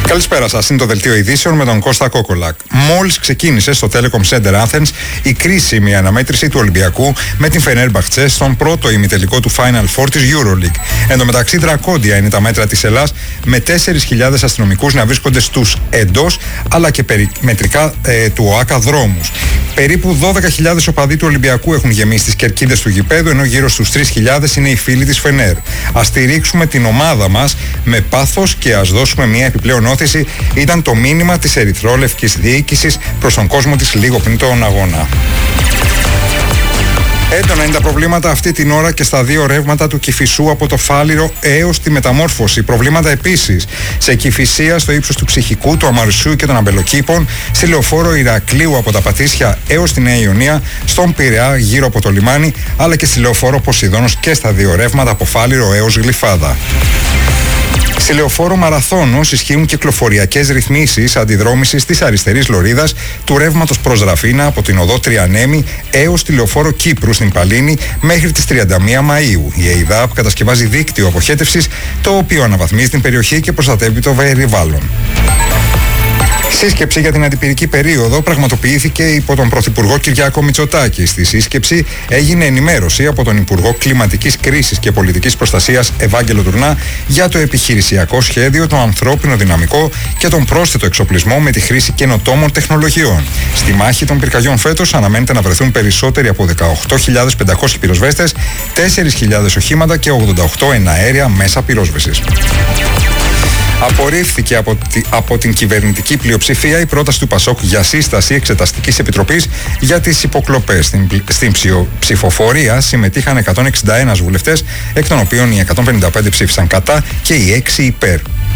Καλησπέρα σας. Είναι το δελτίο ειδήσεων με τον Κώστα Κόκολακ. Μόλις ξεκίνησε στο Telecom Center Athens η κρίσιμη αναμέτρηση του Ολυμπιακού με την Fenerbahçe στον πρώτο ημιτελικό του Final Four της EuroLeague. Εν τω μεταξύ, δρακόντια είναι τα μέτρα της Ελλάς, με 4.000 αστυνομικούς να βρίσκονται στους εντός αλλά και περιμετρικά του ΟΑΚΑ δρόμους. Περίπου 12.000 οπαδοί του Ολυμπιακού έχουν γεμίσει τις κερκίδες του γηπέδου, ενώ γύρω στους 3.000 είναι οι φίλοι της Φενέρ. Ας στηρίξουμε την ομάδα μας με πάθος και ας δώσουμε μια επιπλέον όθηση, ήταν το μήνυμα της ερυθρόλευκης διοίκησης προς τον κόσμο της λίγο πριν τον αγώνα. Έντονα είναι τα προβλήματα αυτή την ώρα και στα δύο ρεύματα του Κηφισού από το Φάληρο έως τη Μεταμόρφωση. Προβλήματα επίσης σε Κηφισία στο ύψος του Ψυχικού, του Αμαρσού και των Αμπελοκήπων, στη λεωφόρο Ηρακλείου από τα Πατήσια έως τη Νέα Ιωνία, στον Πειραιά γύρω από το λιμάνι, αλλά και στη λεωφόρο Ποσειδώνος και στα δύο ρεύματα από Φάληρο έως Γλυφάδα. Στη λεωφόρο Μαραθώνος ισχύουν κυκλοφοριακές ρυθμίσεις αντιδρόμησης της αριστερής λωρίδας του ρεύματος προς Ραφίνα από την οδό Τριανέμη έως τη λεωφόρο Κύπρου στην Παλίνη μέχρι τις 31 Μαΐου. Η ΕΙΔΑΠ κατασκευάζει δίκτυο αποχέτευσης, το οποίο αναβαθμίζει την περιοχή και προστατεύει το περιβάλλον. Σύσκεψη για την αντιπυρική περίοδο πραγματοποιήθηκε υπό τον Πρωθυπουργό Κυριάκο Μητσοτάκη. Στη σύσκεψη έγινε ενημέρωση από τον Υπουργό Κλιματικής Κρίσης και Πολιτικής Προστασίας Ευάγγελο Τουρνά για το επιχειρησιακό σχέδιο, το ανθρώπινο δυναμικό και τον πρόσθετο εξοπλισμό με τη χρήση καινοτόμων τεχνολογιών. Στη μάχη των πυρκαγιών φέτος αναμένεται να βρεθούν περισσότεροι από 18.500 πυροσβέστες, 4.000 οχήματα και 88 εναέρια μέσα πυρόσβεσης. Απορρίφθηκε από την κυβερνητική πλειοψηφία η πρόταση του ΠΑΣΟΚ για σύσταση εξεταστικής επιτροπής για τις υποκλοπές. Στην ψηφοφορία συμμετείχαν 161 βουλευτές, εκ των οποίων οι 155 ψήφισαν κατά και οι 6 υπέρ.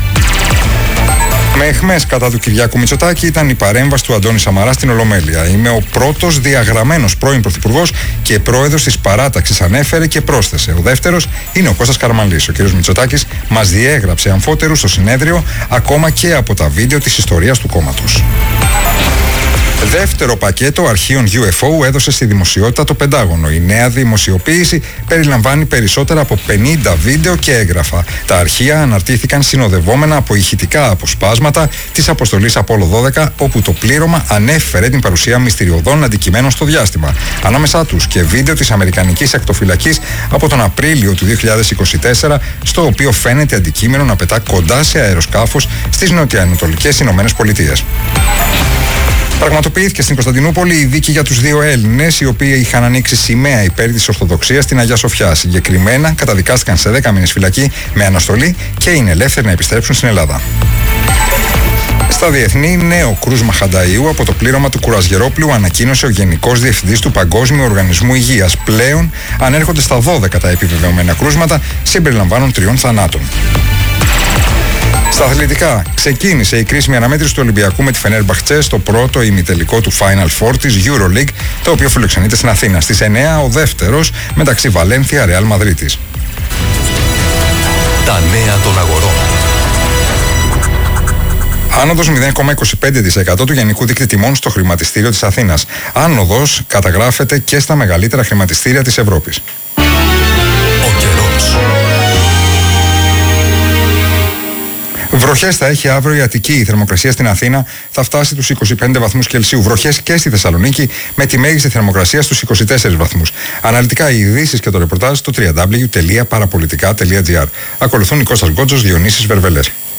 Με αιχμές κατά του Κυριάκου Μητσοτάκη ήταν η παρέμβαση του Αντώνη Σαμαρά στην Ολομέλεια. «Είμαι ο πρώτος διαγραμμένος πρώην πρωθυπουργός και πρόεδρος της παράταξης», ανέφερε και πρόσθεσε. Ο δεύτερος είναι ο Κώστας Καραμανλής. Ο κ. Μητσοτάκης μας διέγραψε αμφότερους στο συνέδριο, ακόμα και από τα βίντεο της ιστορίας του κόμματος. Δεύτερο πακέτο αρχείων UFO έδωσε στη δημοσιότητα το Πεντάγωνο. Η νέα δημοσιοποίηση περιλαμβάνει περισσότερα από 50 βίντεο και έγγραφα. Τα αρχεία αναρτήθηκαν συνοδευόμενα από ηχητικά αποσπάσματα της αποστολής Απόλλω 12, όπου το πλήρωμα ανέφερε την παρουσία μυστηριωδών αντικειμένων στο διάστημα. Ανάμεσά τους και βίντεο της Αμερικανικής ακτοφυλακής από τον Απρίλιο του 2024, στο οποίο φαίνεται αντικείμενο να πετά κοντά σε αεροσκάφος στις νοτιοανατολικές ΗΠΑ. Πραγματοποιήθηκε στην Κωνσταντινούπολη η δίκη για τους δύο Έλληνες, οι οποίοι είχαν ανοίξει σημαία υπέρ της Ορθοδοξίας στην Αγία Σοφιά. Συγκεκριμένα καταδικάστηκαν σε 10 μήνες φυλακή με αναστολή και είναι ελεύθεροι να επιστρέψουν στην Ελλάδα. Στα διεθνή, νέο κρούσμα Χανταΐου από το πλήρωμα του Κουρασγερόπλου ανακοίνωσε ο Γενικός Διευθυντής του Παγκόσμιου Οργανισμού Υγείας. Πλέον ανέρχονται στα 12 τα επιβεβαιωμένα κρούσματα, συμπεριλαμβάνουν 3 θανάτων. Στα αθλητικά, ξεκίνησε η κρίσιμη αναμέτρηση του Ολυμπιακού με τη Fenerbahçe στο πρώτο ημιτελικό του Final Four της EuroLeague, το οποίο φιλοξενείται στην Αθήνα. Στις 9 ο δεύτερος μεταξύ Βαλένθια Ρεάλ Μαδρίτης. Τα νέα των αγορών. Άνοδος 0,25% του γενικού δείκτη τιμών στο χρηματιστήριο της Αθήνας. Άνοδος καταγράφεται και στα μεγαλύτερα χρηματιστήρια της Ευρώπης. Ο καιρός. Βροχές θα έχει αύριο η Αττική. Η θερμοκρασία στην Αθήνα θα φτάσει τους 25 βαθμούς Κελσίου. Βροχές και στη Θεσσαλονίκη με τη μέγιστη θερμοκρασία στους 24 βαθμούς. Αναλυτικά οι ειδήσεις και το ρεπορτάζ στο www.parapolitica.gr. Ακολουθούν η Κώστας Γκότζος, Διονύσης Βερβελές.